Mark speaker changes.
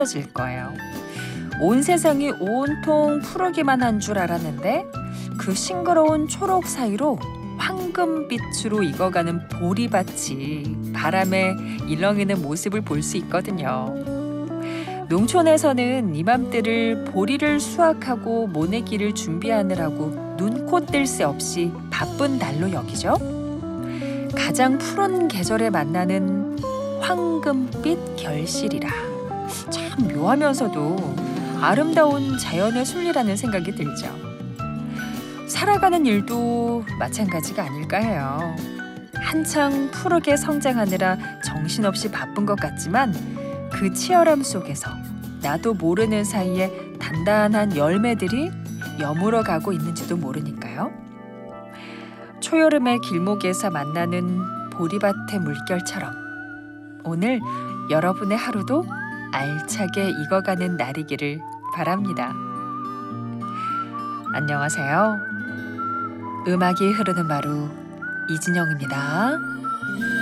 Speaker 1: 질 거예요. 온 세상이 온통 푸르기만 한 줄 알았는데 그 싱그러운 초록 사이로 황금빛으로 익어가는 보리밭이 바람에 일렁이는 모습을 볼 수 있거든요. 농촌에서는 이맘때를 보리를 수확하고 모내기를 준비하느라고 눈코 뜰 새 없이 바쁜 날로 여기죠. 가장 푸른 계절에 만나는 황금빛 결실이라 참 묘하면서도 아름다운 자연의 순리라는 생각이 들죠. 살아가는 일도 마찬가지가 아닐까 해요. 한창 푸르게 성장하느라 정신없이 바쁜 것 같지만 그 치열함 속에서 나도 모르는 사이에 단단한 열매들이 여물어 가고 있는지도 모르니까요. 초여름의 길목에서 만나는 보리밭의 물결처럼 오늘 여러분의 하루도 알차게 익어가는 날이기를 바랍니다. 안녕하세요. 음악이 흐르는 마루 이진영입니다.